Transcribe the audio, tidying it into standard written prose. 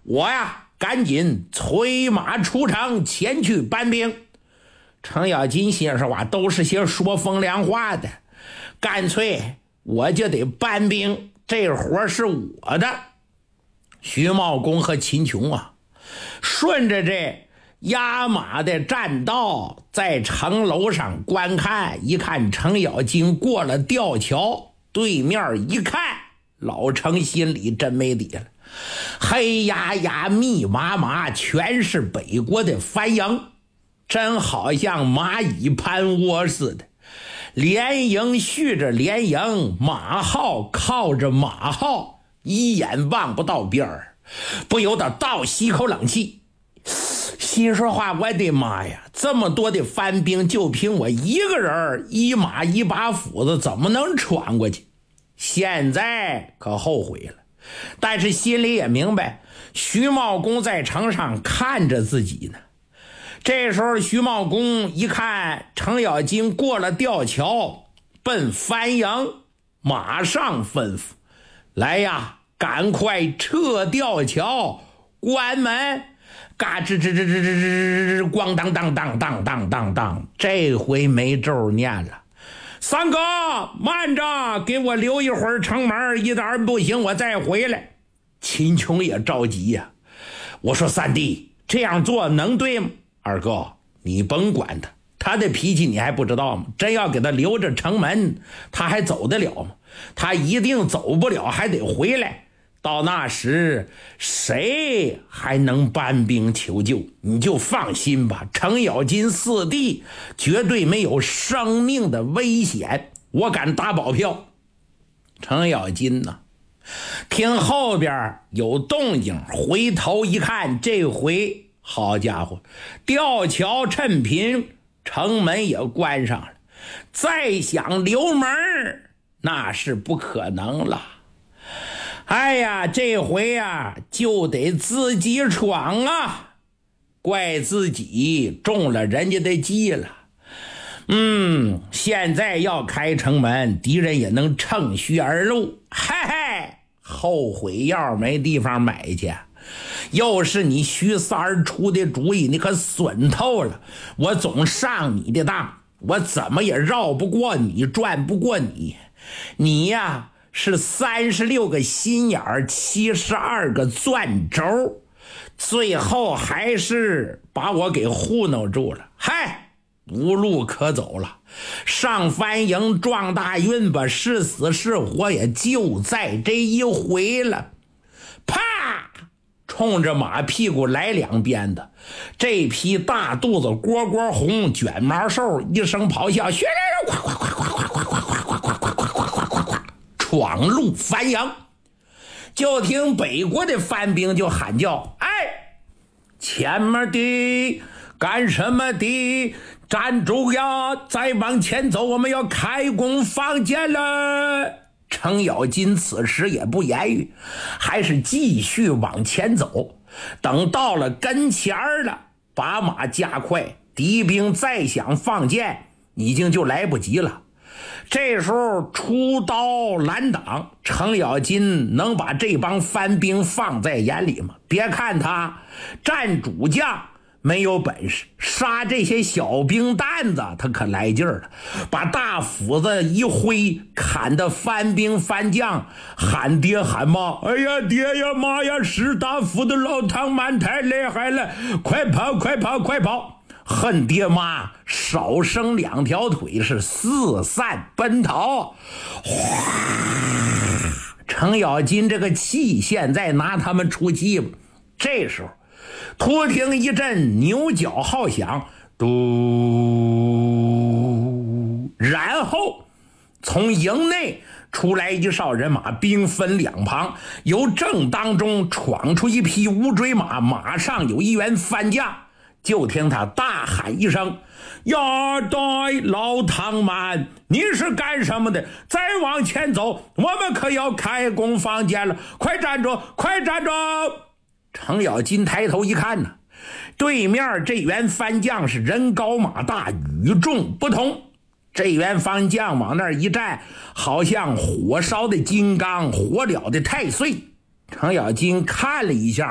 我呀赶紧催马出城前去搬兵。程咬金心说哇，都是些说风凉话的，干脆我就得搬兵，这活是我的。徐茂公和秦琼啊，顺着这压马的栈道在城楼上观看，一看程咬金过了吊桥，对面一看，老程心里真没底了，黑压压密麻麻全是北国的番营，真好像蚂蚁盘窝似的，连营续着连营，马号靠着马号，一眼望不到边儿，不由得倒吸口冷气，心说话，我的妈呀，这么多的番兵就凭我一个人，一马一把斧子怎么能闯过去？现在可后悔了，但是心里也明白徐茂公在城上看着自己呢。这时候徐茂公一看程咬金过了吊桥奔番营，马上吩咐来呀，赶快撤吊桥，关门，嘎吱吱吱吱吱吱吱，咣当当当当当当当，这回没咒念了。三哥慢着，给我留一会儿城门，一点不行我再回来。秦琼也着急呀，我说三弟这样做能对吗？二哥你甭管他，他的脾气你还不知道吗？真要给他留着城门，他还走得了吗？他一定走不了，还得回来，到那时谁还能搬兵求救？你就放心吧，程咬金四弟绝对没有生命的危险，我敢打保票。程咬金呢，听后边有动静，回头一看，这回好家伙，吊桥趁平，城门也关上了，再想留门那是不可能了。哎呀，这回呀就得自己闯啊，怪自己中了人家的计了。现在要开城门，敌人也能乘虚而入，嘿嘿，后悔药没地方买去。又是你徐三儿出的主意，你可损透了，我总上你的当，我怎么也绕不过你，转不过你。你呀是36个心眼儿，72个钻轴，最后还是把我给糊弄住了。嗨，无路可走了，上番营撞大运吧，是死是活也就在这一回了。啪，冲着马屁股来2鞭子，这匹大肚子蝈蝈红卷毛兽一声咆哮，血来人，咵咵咵咵咵咵咵咵咵咵咵咵咵咵，闯入番营。就听北国的番兵就喊叫，哎，前面的干什么的，站住呀，再往前走，我们要开工放箭了。程咬金此时也不言语，还是继续往前走。等到了跟前了，把马加快，敌兵再想放箭已经就来不及了。这时候出刀拦挡，程咬金能把这帮番兵放在眼里吗？别看他战主将没有本事，杀这些小兵蛋子他可来劲儿了，把大斧子一挥，砍得番兵番将喊爹喊妈，哎呀爹呀妈呀，史大夫的老唐蛮太厉害了，快跑快跑快跑，恨爹妈少生2条腿，是四散奔逃。程咬金这个气现在拿他们出气吧。这时候突听一阵牛角号响，嘟，然后从营内出来一哨人马，兵分2旁，由正当中闯出一匹乌骓马，马上有一员番将。就听他大喊一声，呀呆老唐蛮，你是干什么的？再往前走，我们可要开工放箭了，快站住快站住。程咬金抬头一看呢，对面这员番将是人高马大，与众不同。这员番将往那儿一站，好像火烧的金刚，火燎的太岁。程咬金看了一下